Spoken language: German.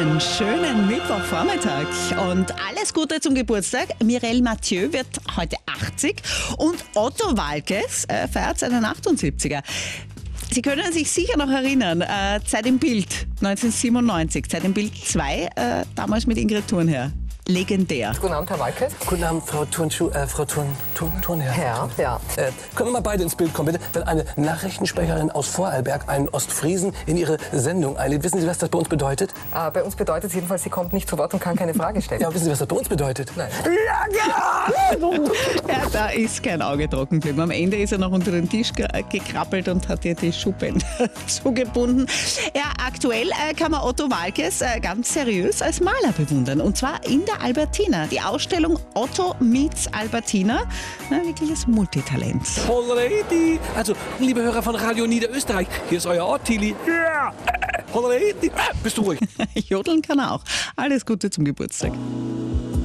Einen schönen Mittwochvormittag und alles Gute zum Geburtstag. Mireille Mathieu wird heute 80 und Otto Waalkes feiert seinen 78er. Sie können sich sicher noch erinnern, Zeit im Bild 1997, Zeit im Bild 2, damals mit Ingrid Thurnherr. Legendär. Guten Abend, Herr Waalkes. Guten Abend, Frau Thurnherr. Herr, ja. Können wir mal beide ins Bild kommen, bitte? Wenn eine Nachrichtensprecherin aus Vorarlberg einen Ostfriesen in ihre Sendung einlädt, wissen Sie, was das bei uns bedeutet? Bei uns bedeutet es jedenfalls, sie kommt nicht zu Wort und kann keine Frage stellen. Ja, wissen Sie, was das bei uns bedeutet? Nein. Ja, da ist kein Auge trocken geblieben. Am Ende ist er noch unter den Tisch gekrabbelt und hat ihr die Schuppen zugebunden. Ja, aktuell kann man Otto Waalkes ganz seriös als Maler bewundern. Und zwar in der Albertina. Die Ausstellung Otto meets Albertina. Wirkliches Multitalent. Holleretti! Also, liebe Hörer von Radio Niederösterreich, hier ist euer Ottili. Ja! Holleretti! Bist du ruhig? Jodeln kann er auch. Alles Gute zum Geburtstag.